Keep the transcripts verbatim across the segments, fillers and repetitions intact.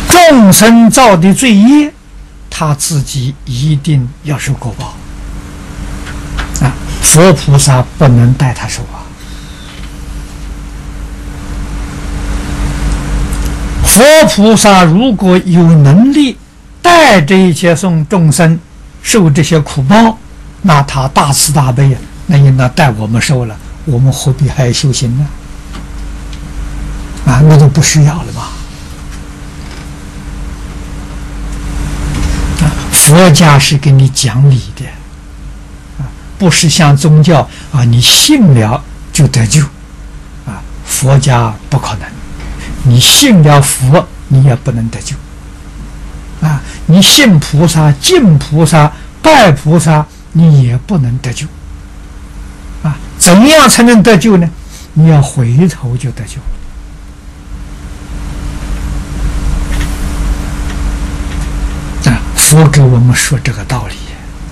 众生造的罪业，他自己一定要受果报啊！佛菩萨不能代他受啊！佛菩萨如果有能力带这一切众众生受这些苦报，那他大慈大悲啊，那应当带我们受了，我们何必还修行呢？啊，那就不需要了吧？啊，佛家是给你讲理的，啊，不是像宗教啊，你信了就得救，啊，佛家不可能。你信了佛，你也不能得救啊！你信菩萨、敬菩萨、拜菩萨，你也不能得救啊！怎样才能得救呢？你要回头就得救啊！佛给我们说这个道理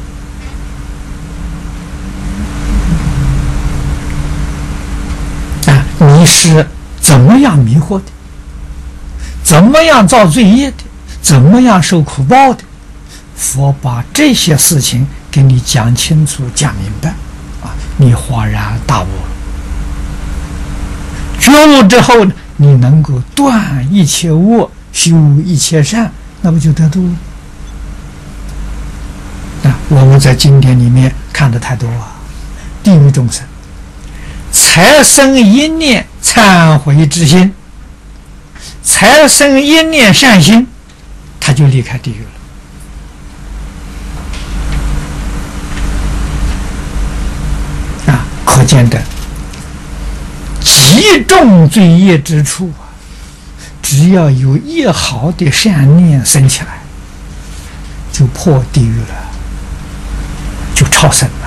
啊！你是怎么样迷惑的？怎么样造罪业的？怎么样受苦报的？佛把这些事情给你讲清楚、讲明白，啊，你恍然大悟了。觉悟之后呢，你能够断一切恶，修一切善，那不就得度了？啊，我们在经典里面看的太多啊，地狱众生才生一念忏悔之心。才生一念善心，他就离开地狱了啊！可见的极重罪业之处啊，只要有一毫的善念生起来，就破地狱了，就超生了。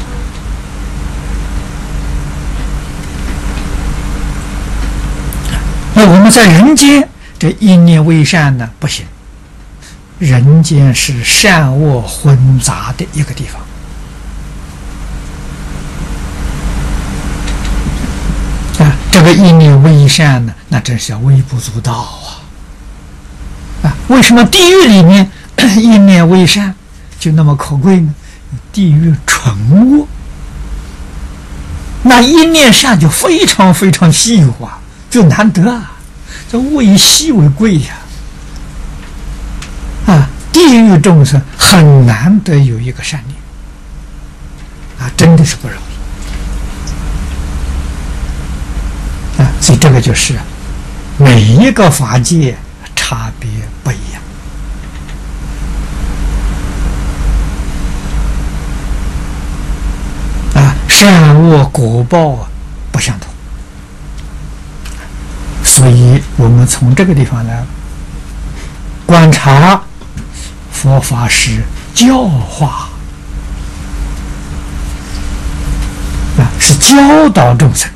那我们在人间这一念为善呢，不行。人间是善恶混杂的一个地方啊，这个一念为善呢，那真是要微不足道啊！啊，为什么地狱里面一念为善就那么可贵呢？地狱纯恶，那一念善就非常非常稀有啊！就难得啊，这为稀为贵呀！啊，地狱众生很难得有一个善念啊，真的是不容易啊！所以这个就是每一个法界差别不一样啊，善恶果报不相同。所以我们从这个地方来观察，佛法是教化啊，是教导众生。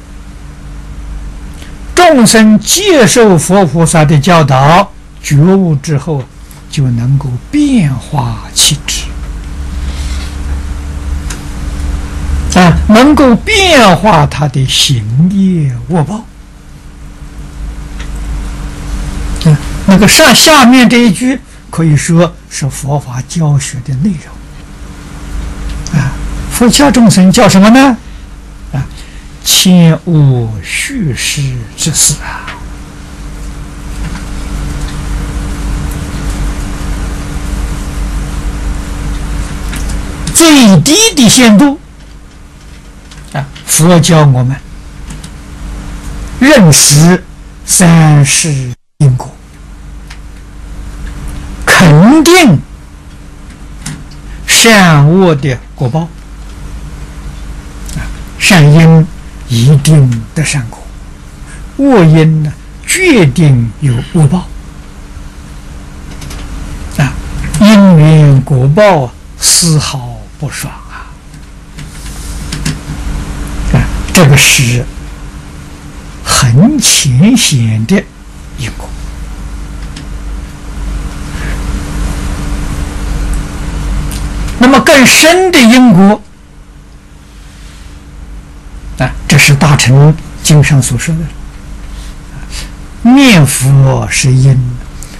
众生接受佛菩萨的教导，觉悟之后，就能够变化气质啊，能够变化他的行业恶报。嗯，那个上下面这一句可以说是佛法教学的内容啊。佛教众生叫什么呢？啊，切勿虚实之事啊。最低的限度啊，佛教我们认识三世因果，肯定善恶的果报啊，善因一定得善果，恶因呢决定有恶报啊，因缘果报啊，丝毫不爽啊！啊，这个是很浅显的因果。那么更深的因果啊，这是大乘经上所说的，念佛是因，